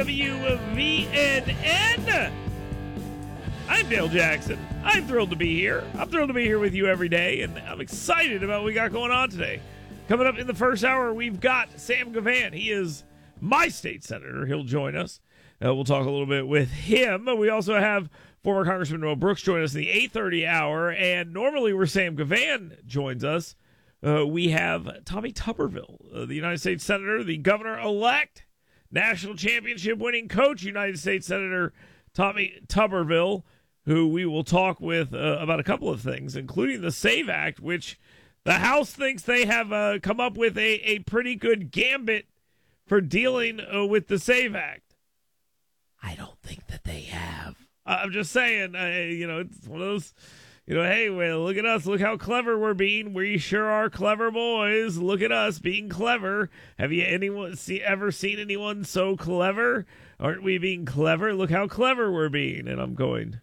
WVNN. I'm Dale Jackson. I'm thrilled to be here. I'm thrilled to be here with you every day, and I'm excited about what we got going on today. Coming up in the first hour, we've got Sam Gavan. He is my state senator. He'll join us. We'll talk a little bit with him. We also have former Congressman Mo Brooks join us in the 8:30 hour, and normally where Sam Gavan joins us, we have Tommy Tuberville, the United States Senator, the governor-elect, national championship-winning coach, United States Senator Tommy Tuberville, who we will talk with about a couple of things, including the SAVE Act, which the House thinks they have come up with a pretty good gambit for dealing with the SAVE Act. I don't think that they have. I'm just saying, it's one of those, hey, well, look at us. Look how clever we're being. We sure are clever boys. Look at us being clever. Have you ever seen anyone so clever? Aren't we being clever? Look how clever we're being. And I'm going,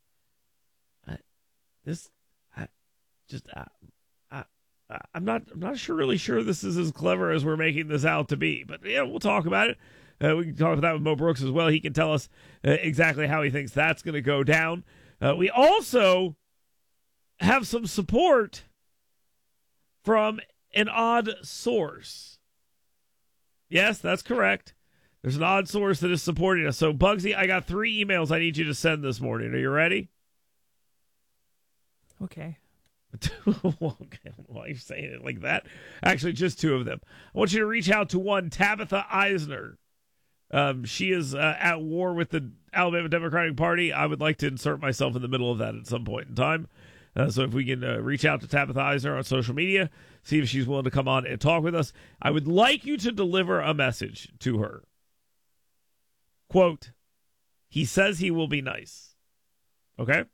I'm not really sure this is as clever as we're making this out to be. But yeah, we'll talk about it. We can talk about that with Mo Brooks as well. He can tell us exactly how he thinks that's going to go down. We also have some support from an odd source. Yes, that's correct. There's an odd source that is supporting us. So, Bugsy, I got 3 emails I need you to send this morning. Are you ready? Okay. Okay. Why are you saying it like that? Actually, just 2 of them. I want you to reach out to one, Tabitha Eisner. She is at war with the Alabama Democratic Party. I would like to insert myself in the middle of that at some point in time. So if we can reach out to Tabitha Eisner on social media, see if she's willing to come on and talk with us. I would like you to deliver a message to her. Quote, he says he will be nice. Okay?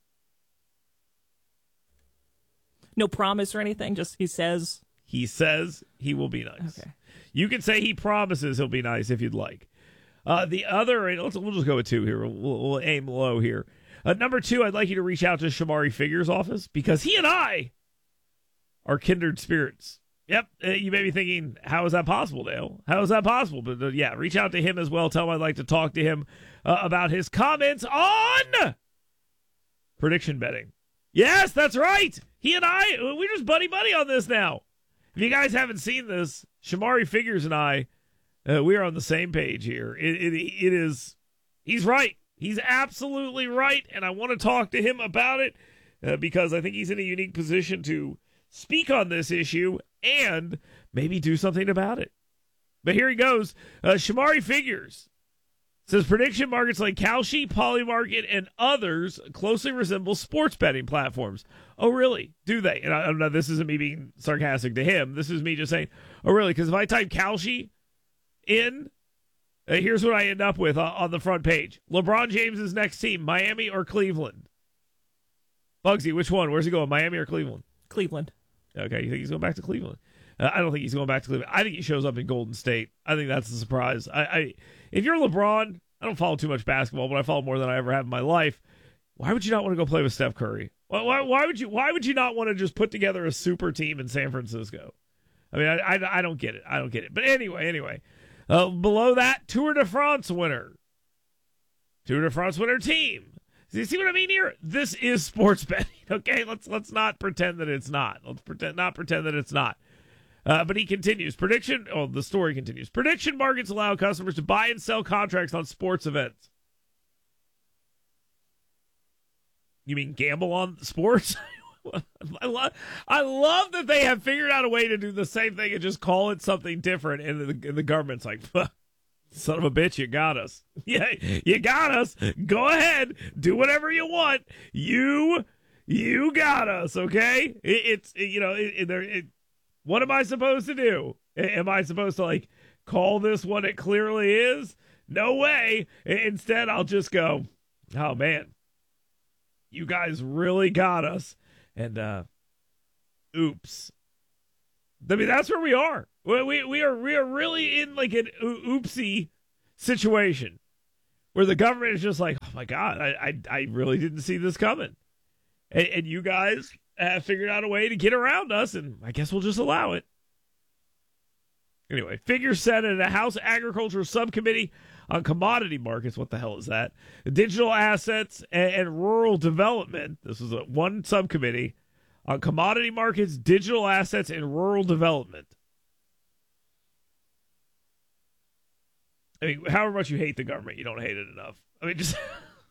No promise or anything, just he says. He says he will be nice. Okay. You can say he promises he'll be nice if you'd like. The other, we'll just go with 2 here. We'll aim low here. Number 2, I'd like you to reach out to Shamari Figure's office because he and I are kindred spirits. Yep, you may be thinking, how is that possible, Dale? How is that possible? But yeah, reach out to him as well. Tell him I'd like to talk to him about his comments on prediction betting. Yes, that's right. He and I, we're just buddy-buddy on this now. If you guys haven't seen this, Shamari Figures and I, we are on the same page here. It is, he's right. He's absolutely right, and I want to talk to him about it because I think he's in a unique position to speak on this issue and maybe do something about it. But here he goes. Shamari Figures says prediction markets like Kalshi, Polymarket, and others closely resemble sports betting platforms. Oh, really? Do they? And I don't know, this isn't me being sarcastic to him. This is me just saying, oh, really? Because if I type Kalshi in, here's what I end up with on the front page. LeBron James's next team, Miami or Cleveland? Bugsy, which one? Where's he going, Miami or Cleveland? Cleveland. Okay, you think he's going back to Cleveland? I don't think he's going back to Cleveland. I think he shows up in Golden State. I think that's the surprise. If you're LeBron, I don't follow too much basketball, but I follow more than I ever have in my life. Why would you not want to go play with Steph Curry? Why would you not want to just put together a super team in San Francisco? I mean, I don't get it. I don't get it. But anyway. Below that, Tour de France winner. Tour de France winner team. You see what I mean here? This is sports betting, okay? Let's not pretend that it's not. Let's not pretend that it's not. But he continues. The story continues. Prediction markets allow customers to buy and sell contracts on sports events. You mean gamble on sports? I love that they have figured out a way to do the same thing and just call it something different, and the government's like, son of a bitch, you got us. Yeah, you got us. Go ahead, do whatever you want. You got us, okay? What am I supposed to do? Am I supposed to call this what it clearly is? No way. Instead, I'll just go, oh man, you guys really got us. And, oops. I mean, that's where we are. We are really in an oopsie situation where the government is just like, oh my God, I really didn't see this coming. And you guys have figured out a way to get around us, and I guess we'll just allow it. Anyway, Figure said at a House Agriculture Subcommittee on commodity markets. What the hell is that? Digital assets and rural development. This was one subcommittee on commodity markets, digital assets, and rural development. I mean, however much you hate the government, you don't hate it enough. I mean, just...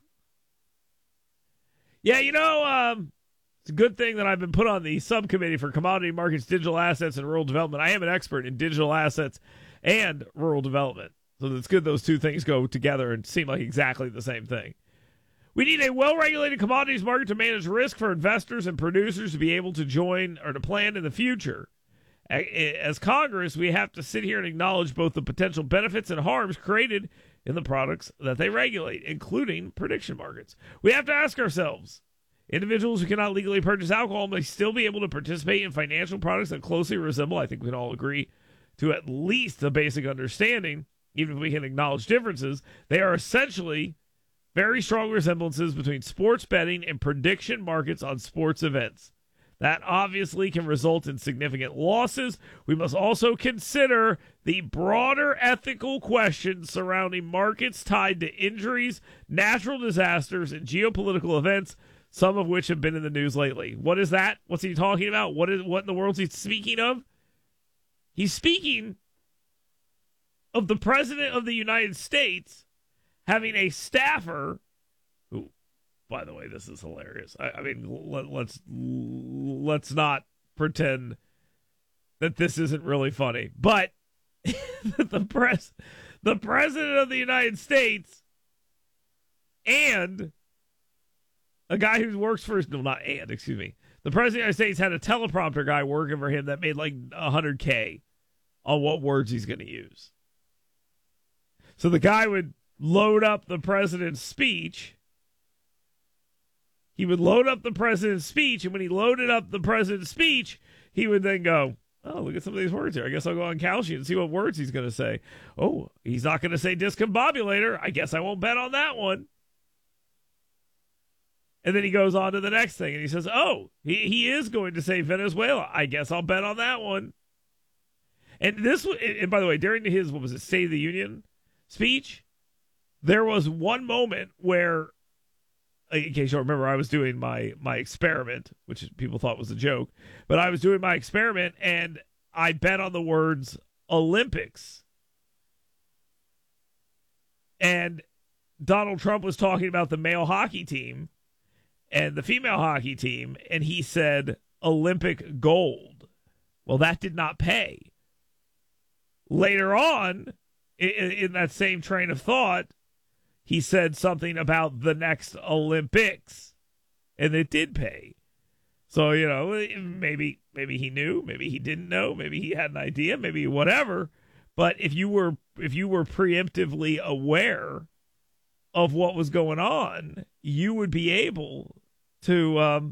Yeah, it's a good thing that I've been put on the subcommittee for commodity markets, digital assets, and rural development. I am an expert in digital assets and rural development. So it's good those two things go together and seem like exactly the same thing. We need a well-regulated commodities market to manage risk for investors and producers to be able to join or to plan in the future. As Congress, we have to sit here and acknowledge both the potential benefits and harms created in the products that they regulate, including prediction markets. We have to ask ourselves, individuals who cannot legally purchase alcohol may still be able to participate in financial products that closely resemble, I think we can all agree, to at least a basic understanding, even if we can acknowledge differences. They are essentially very strong resemblances between sports betting and prediction markets on sports events. That obviously can result in significant losses. We must also consider the broader ethical questions surrounding markets tied to injuries, natural disasters, and geopolitical events, some of which have been in the news lately. What is that? What's he talking about? What in the world is he speaking of? He's speaking of the President of the United States having a staffer who, by the way, this is hilarious. I mean, let's not pretend that this isn't really funny. But the President of the United States and a guy who works for the President of the United States had a teleprompter guy working for him that made like $100K on what words he's going to use. So the guy would load up the president's speech. He would load up the president's speech, and when he loaded up the president's speech, he would then go, oh, look at some of these words here. I guess I'll go on Kalshi and see what words he's going to say. Oh, he's not going to say discombobulator. I guess I won't bet on that one. And then he goes on to the next thing, and he says, oh, he is going to say Venezuela. I guess I'll bet on that one. And by the way, during his, State of the Union speech, there was one moment where, in case you remember, I was doing my experiment, which people thought was a joke, but I was doing my experiment, and I bet on the words Olympics. And Donald Trump was talking about the male hockey team and the female hockey team, and he said Olympic gold. Well, that did not pay. Later on, in that same train of thought, he said something about the next Olympics, and it did pay. So, maybe he knew, maybe he didn't know, maybe he had an idea, maybe whatever. But if you were preemptively aware of what was going on, you would be able to,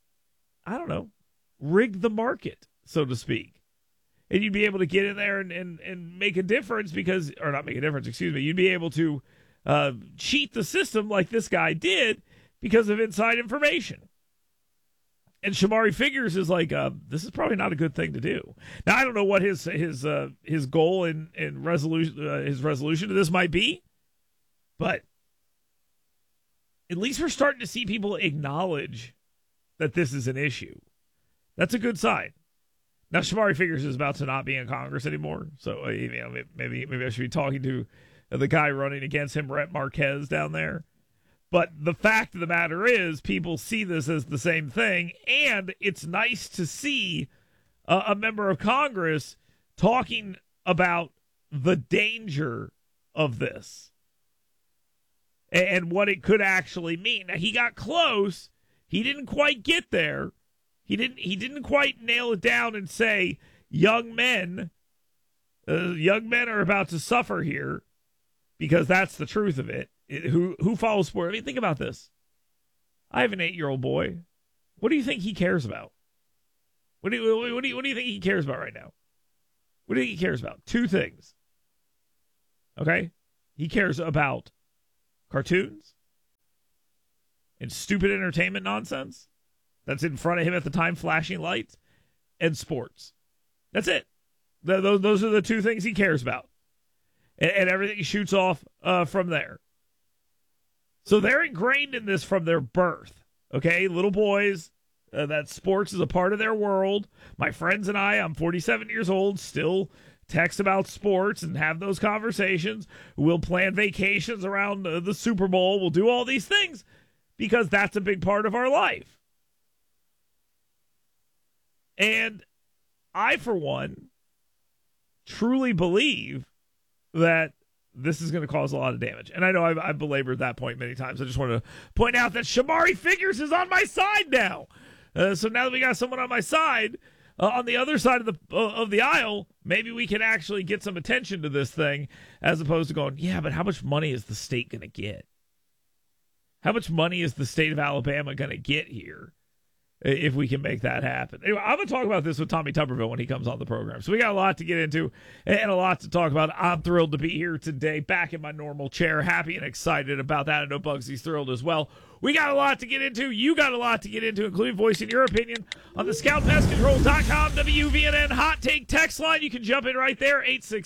rig the market, so to speak. And you'd be able to get in there and make a difference you'd be able to cheat the system like this guy did because of inside information. And Shamari Figures is like, this is probably not a good thing to do. Now, I don't know what his goal and resolution, his resolution to this might be, but at least we're starting to see people acknowledge that this is an issue. That's a good sign. Now, Shamari Figures is about to not be in Congress anymore, so maybe I should be talking to the guy running against him, Rhett Marquez, down there. But the fact of the matter is, people see this as the same thing, and it's nice to see a member of Congress talking about the danger of this and what it could actually mean. Now, he got close. He didn't quite get there. He didn't quite nail it down and say young men are about to suffer here, because that's the truth of it. Who follows sport? I mean, think about this. I have an 8-year-old boy. What do you think he cares about? What do you think he cares about right now? What do you think he cares about? 2 things. Okay? He cares about cartoons and stupid entertainment nonsense that's in front of him at the time, flashing lights, and sports. That's it. Those are the 2 things he cares about. and everything shoots off from there. So they're ingrained in this from their birth. Okay, little boys, that sports is a part of their world. My friends and I'm 47 years old, still text about sports and have those conversations. We'll plan vacations around the Super Bowl. We'll do all these things because that's a big part of our life. And I, for one, truly believe that this is going to cause a lot of damage. And I know I've belabored that point many times. I just want to point out that Shamari Figures is on my side now. So now that we got someone on my side, on the other side of the aisle, maybe we can actually get some attention to this thing as opposed to going, yeah, but how much money is the state going to get? How much money is the state of Alabama going to get here if we can make that happen? Anyway, I'm going to talk about this with Tommy Tuberville when he comes on the program. So we got a lot to get into and a lot to talk about. I'm thrilled to be here today, back in my normal chair, happy and excited about that. I know Bugsy's thrilled as well. We got a lot to get into. You got a lot to get into, including voicing your opinion on the ScoutPestControl.com WVNN Hot Take text line. You can jump in right there,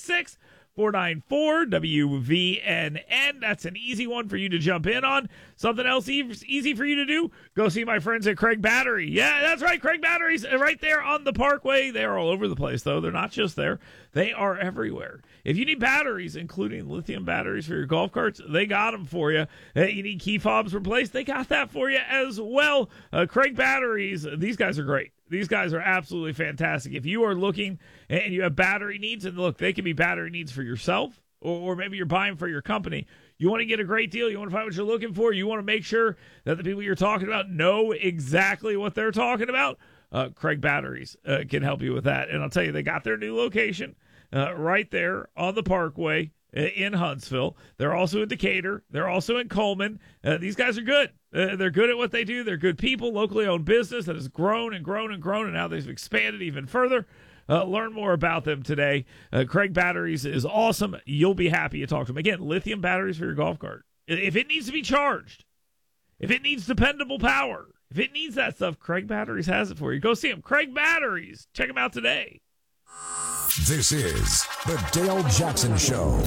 866-494-WVNN. That's an easy one for you to jump in on. Something else easy for you to do, go see my friends at Craig Battery. Yeah, that's right, Craig Battery's right there on the Parkway. They're all over the place, though. They're not just there. They are everywhere. If you need batteries, including lithium batteries for your golf carts, they got them for you. You need key fobs replaced, they got that for you as well. Craig Batteries, these guys are great. These guys are absolutely fantastic. If you are looking and you have battery needs, and look, they can be battery needs for yourself, or maybe you're buying for your company. You want to get a great deal. You want to find what you're looking for. You want to make sure that the people you're talking about know exactly what they're talking about. Craig Batteries can help you with that. And I'll tell you, they got their new location right there on the Parkway in Huntsville. They're also in Decatur. They're also in Coleman. These guys are good. They're good at what they do. They're good people, locally owned business that has grown and grown and grown, and now they've expanded even further. Learn more about them today. Craig Batteries is awesome. You'll be happy to talk to them. Again, lithium batteries for your golf cart. If it needs to be charged, if it needs dependable power, if it needs that stuff, Craig Batteries has it for you. Go see them. Craig Batteries. Check them out today. This is the Dale Jackson Show.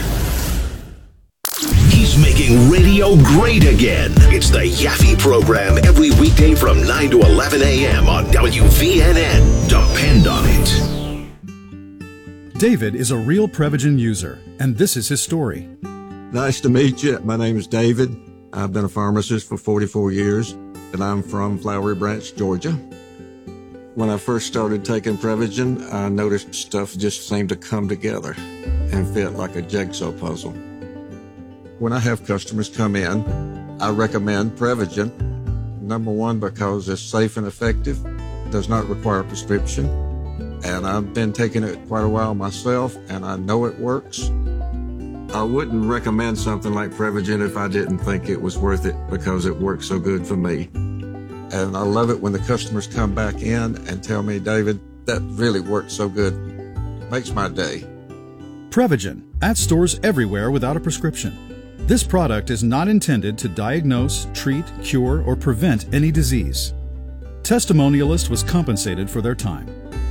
He's making radio great again. It's the Yaffe program every weekday from 9 to 11 a.m. on WVNN. Depend on it. David is a real Prevagen user, and this is his story. Nice to meet you. My name is David. I've been a pharmacist for 44 years, and I'm from Flowery Branch, Georgia. When I first started taking Prevagen, I noticed stuff just seemed to come together and fit like a jigsaw puzzle. When I have customers come in, I recommend Prevagen. Number one, because it's safe and effective, does not require a prescription, and I've been taking it quite a while myself, and I know it works. I wouldn't recommend something like Prevagen if I didn't think it was worth it because it works so good for me. And I love it when the customers come back in and tell me, David, that really worked so good. It makes my day. Prevagen, at stores everywhere without a prescription. This product is not intended to diagnose, treat, cure, or prevent any disease. Testimonialist was compensated for their time.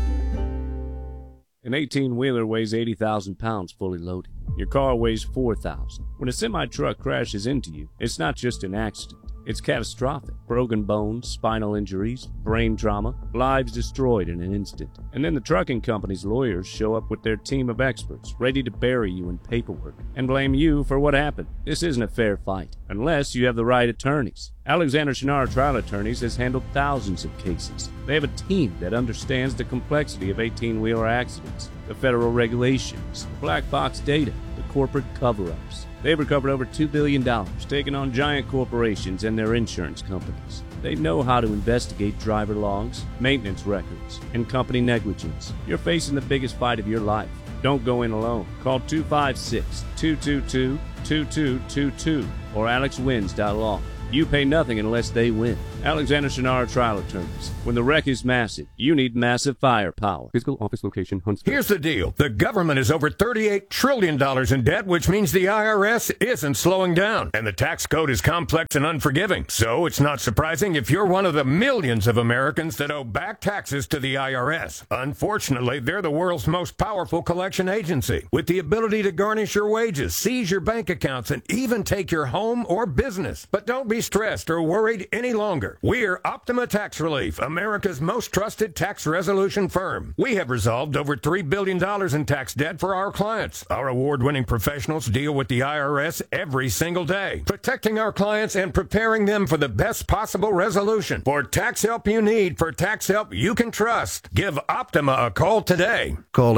An 18-wheeler weighs 80,000 pounds fully loaded. Your car weighs 4,000. When a semi-truck crashes into you, it's not just an accident. It's catastrophic. Broken bones, spinal injuries, brain trauma, lives destroyed in an instant. And then the trucking company's lawyers show up with their team of experts, ready to bury you in paperwork and blame you for what happened. This isn't a fair fight, unless you have the right attorneys. Alexander Shinara Trial Attorneys has handled thousands of cases. They have a team that understands the complexity of 18-wheeler accidents, the federal regulations, the black box data, the corporate cover-ups. They've recovered over $2 billion, taking on giant corporations and their insurance companies. They know how to investigate driver logs, maintenance records, and company negligence. You're facing the biggest fight of your life. Don't go in alone. Call 256-222-2222 or alexwins.law. You pay nothing unless they win. Alexander Shannara Trial Attorneys. When the wreck is massive, you need massive firepower. Physical office location, Huntsville. Here's the deal. The government is over $38 trillion in debt, which means the IRS isn't slowing down. And the tax code is complex and unforgiving. So it's not surprising if you're one of the millions of Americans that owe back taxes to the IRS. Unfortunately, they're the world's most powerful collection agency, with the ability to garnish your wages, seize your bank accounts, and even take your home or business. But don't be stressed or worried any longer. We're Optima Tax Relief, America's most trusted tax resolution firm. We have resolved over $3 billion in tax debt for our clients. Our award-winning professionals deal with the IRS every single day, protecting our clients and preparing them for the best possible resolution. For tax help you need, for tax help you can trust, give Optima a call today. Call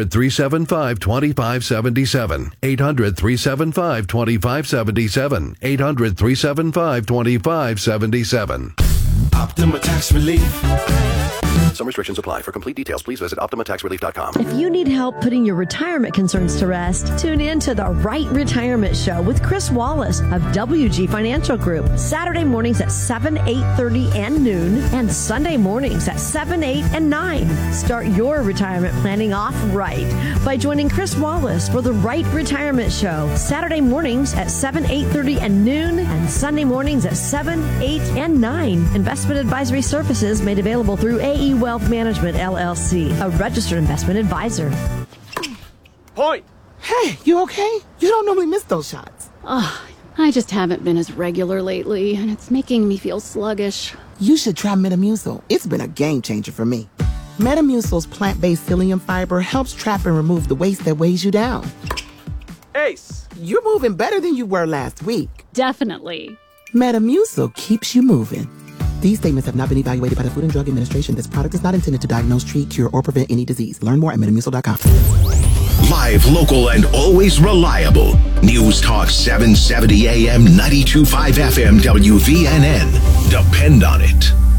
800-375-2577. 800-375-2577. 800-375-2577. Optima Tax Relief. Some restrictions apply. For complete details, please visit OptimaTaxRelief.com. If you need help putting your retirement concerns to rest, tune in to The Right Retirement Show with Chris Wallace of WG Financial Group. Saturday mornings at 7, 8:30, and noon, and Sunday mornings at 7, 8, and 9. Start your retirement planning off right by joining Chris Wallace for The Right Retirement Show. Saturday mornings at 7, 8:30, and noon, and Sunday mornings at 7, 8, and 9. Investment advisory services made available through AE Wealth Management, LLC, a registered investment advisor. Point! Hey, you okay? You don't normally miss those shots. I just haven't been as regular lately, and it's making me feel sluggish. You should try Metamucil. It's been a game changer for me. Metamucil's plant-based psyllium fiber helps trap and remove the waste that weighs you down. Ace! You're moving better than you were last week. Definitely. Metamucil keeps you moving. These statements have not been evaluated by the Food and Drug Administration. This product is not intended to diagnose, treat, cure, or prevent any disease. Learn more at Metamucil.com. Live, local, and always reliable. News Talk 770 AM, 92.5 FM, WVNN. Depend on it.